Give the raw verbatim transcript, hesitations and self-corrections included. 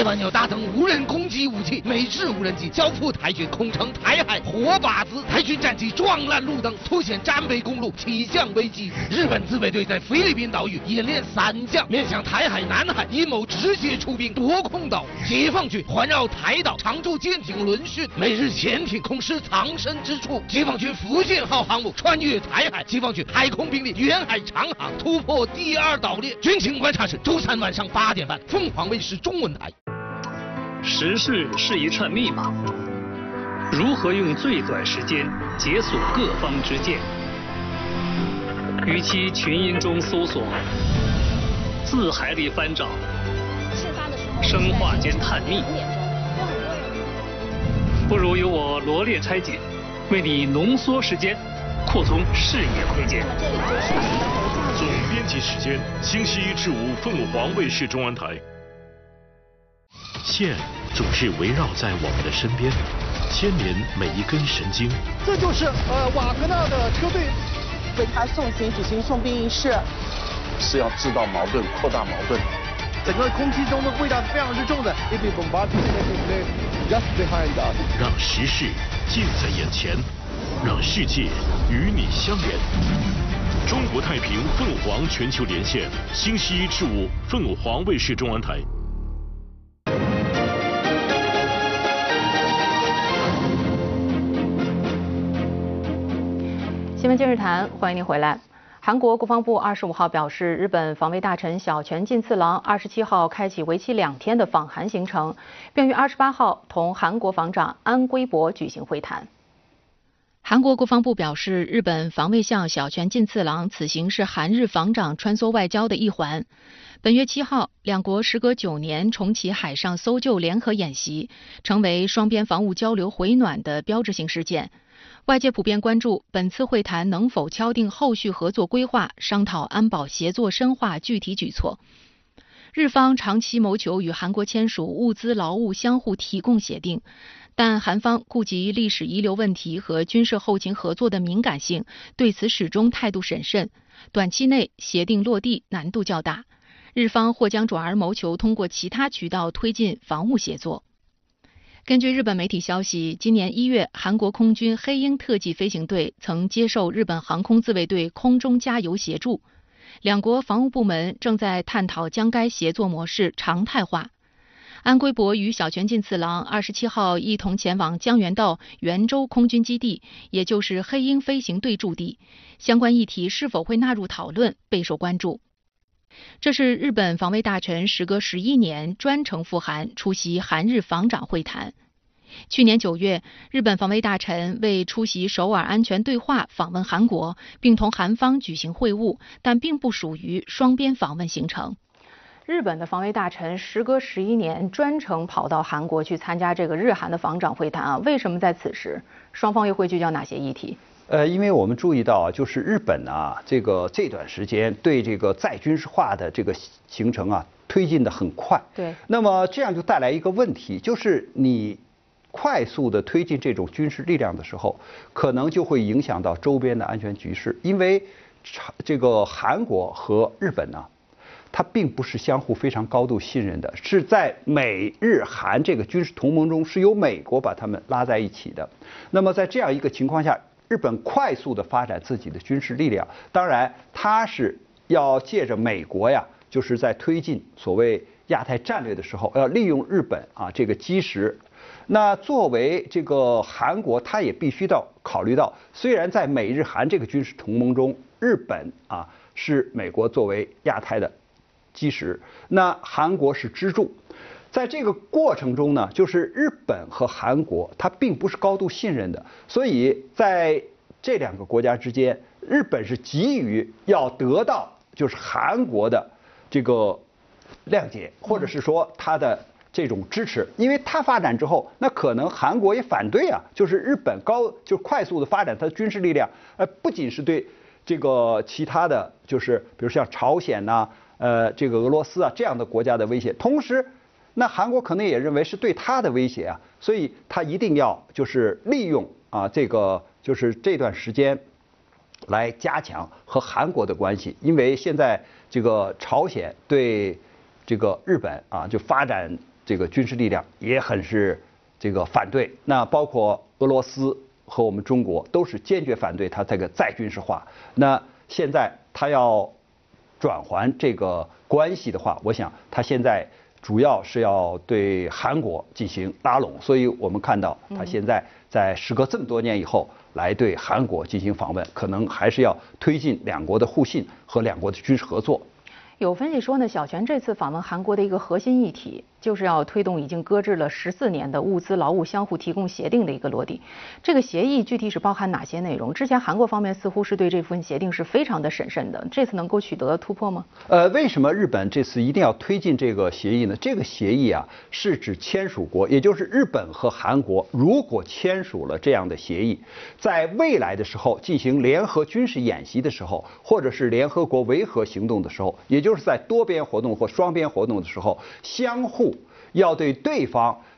湾要搭乘无人攻击武器美式无人机，交付台军空乘台海活靶子，台军战机撞烂路灯，凸显战备公路气象危机。日本自卫队在菲律宾岛屿演练伞降，面向台海、南海阴谋直接出兵夺空岛。解放军环绕台岛常驻舰艇轮训，美日潜艇空师藏身之处。解放军福建号航母穿越台海，解放军海空兵力远海长航突破第二岛链。军情观察室周三晚上八点半，凤凰卫视中文台。 时事是一串密码，如何用最短时间解锁各方之见？与其群音中搜索，字海里翻找，生化间探秘，不如由我罗列拆解，为你浓缩时间，扩充视野空间。 总编辑时间：星期一至五，凤凰卫视中文台。线总是围绕在我们的身边，牵连每一根神经。 这就是呃瓦格纳的车队为他送行举行送殡仪式， 是要制造矛盾、扩大矛盾。 整个空气中的味道是非常之重的。Just behind us， 让时事近在眼前，让世界与你相连。中国太平凤凰全球连线，星期一至五，凤凰卫视中文台。 新闻今日谈，欢迎您回来。韩国国防部二十五号表示，日本防卫大臣小泉进次郎二十七号开启为期两天的访韩行程，并于二十八号同韩国防长安圭博举行会谈。韩国国防部表示，日本防卫相小泉进次郎此行是韩日防长穿梭外交的一环。本月七号，两国时隔九年重启海上搜救联合演习，成为双边防务交流回暖的标志性事件。外界普遍关注本次会谈能否敲定后续合作规划，商讨安保协作深化具体举措。日方长期谋求与韩国签署物资劳务相互提供协定，但韩方顾及历史遗留问题和军事后勤合作的敏感性，对此始终态度审慎，短期内协定落地难度较大。日方或将转而谋求通过其他渠道推进防务协作。根据日本媒体消息，今年一月，韩国空军黑鹰特技飞行队曾接受日本航空自卫队空中加油协助，两国防务部门正在探讨将该协作模式常态化。安圭博与小泉进次郎二十七号一同前往江原道元州空军基地，也就是黑鹰飞行队驻地，相关议题是否会纳入讨论备受关注。这是日本防卫大臣时隔十一年专程赴韩出席韩日防长会谈。去年九月，日本防卫大臣为出席首尔安全对话访问韩国，并同韩方举行会晤，但并不属于双边访问行程。日本的防卫大臣时隔十一年专程跑到韩国去参加这个日韩的防长会谈啊，为什么在此时双方又会聚焦哪些议题？ 呃，因为我们注意到啊，就是日本啊，这个这段时间对这个再军事化的这个行程啊推进的很快。 对。 那么这样就带来一个问题，就是你快速的推进这种军事力量的时候，可能就会影响到周边的安全局势，因为这个韩国和日本呢，它并不是相互非常高度信任的，是在美日韩这个军事同盟中是由美国把他们拉在一起的。那么在这样一个情况下，日本快速的发展自己的军事力量，当然它是要借着美国呀，就是在推进所谓亚太战略的时候，要利用日本啊这个基石。那作为这个韩国，它也必须到考虑到，虽然在美日韩这个军事同盟中，日本啊是美国作为亚太的基石，那韩国是支柱。在这个过程中呢，就是日本和韩国它并不是高度信任的，所以在这两个国家之间，日本是急于要得到就是韩国的这个谅解，或者是说它的这种支持，因为它发展之后，那可能韩国也反对啊，就是日本高就快速的发展它的军事力量，呃，不仅是对这个其他的就是比如像朝鲜呐、呃，这个俄罗斯啊这样的国家的威胁，同时。那韩国可能也认为是对他的威胁啊，所以他一定要就是利用啊这个就是这段时间来加强和韩国的关系，因为现在这个朝鲜对这个日本啊就发展这个军事力量也很是这个反对。那包括俄罗斯和我们中国都是坚决反对它这个再军事化。那现在它要转还这个关系的话，我想它现在主要是要对韩国进行拉拢，所以我们看到它现在在时隔这么多年以后来对韩国进行访问，可能还是要推进两国的互信和两国的军事合作。 有分析说呢，小泉这次访问韩国的一个核心议题，就是要推动已经搁置了十四年的物资劳务相互提供协定的一个落地。这个协议具体是包含哪些内容？之前韩国方面似乎是对这份协定是非常的审慎的，这次能够取得突破吗？ 呃，为什么日本这次一定要推进这个协议呢？这个协议啊，是指签署国，也就是日本和韩国，如果签署了这样的协议，在未来的时候进行联合军事演习的时候，或者是联合国维和行动的时候，也就是在多边活动或双边活动的时候，相互要对对方